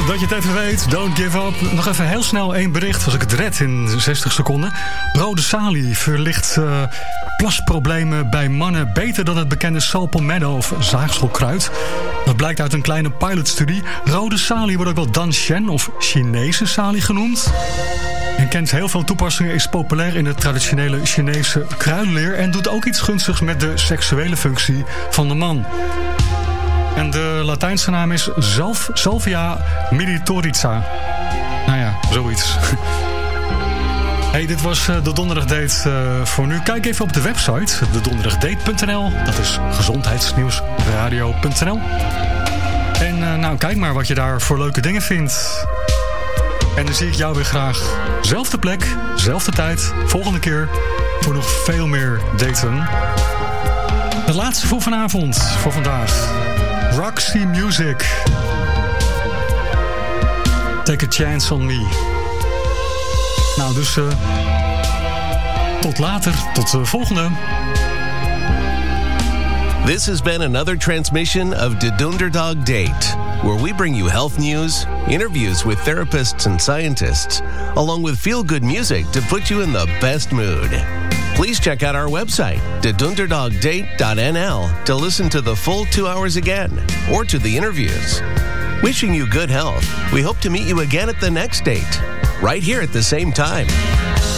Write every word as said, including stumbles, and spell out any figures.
dat je het even weet. Don't give up. Nog even heel snel één bericht, als ik het red in zestig seconden. Rode salie verlicht uh, plasproblemen bij mannen beter dan het bekende salpomeddo of zaagselkruid. Dat blijkt uit een kleine pilotstudie. Rode salie wordt ook wel danshen of Chinese salie genoemd. En kent heel veel toepassingen, is populair in de traditionele Chinese kruidenleer en doet ook iets gunstigs met de seksuele functie van de man. En de Latijnse naam is Salv- Salvia militorica. Nou ja, zoiets. Hey, dit was de Donderdagdate uh, voor nu. Kijk even op de website, de donderdagdate punt n l. Dat is gezondheidsnieuwsradio punt n l. En uh, nou, kijk maar wat je daar voor leuke dingen vindt. En dan zie ik jou weer graag. Zelfde plek, zelfde tijd, volgende keer voor nog veel meer daten. De laatste voor vanavond, voor vandaag. Roxy Music. Take a chance on me. Nou, dus uh, tot later, tot de volgende. This has been another transmission of the Dunderdog Date, where we bring you health news, interviews with therapists and scientists, along with feel-good music to put you in the best mood. Please check out our website, the dunderdog date dot n l, to listen to the full two hours again, or to the interviews. Wishing you good health, we hope to meet you again at the next date, right here at the same time.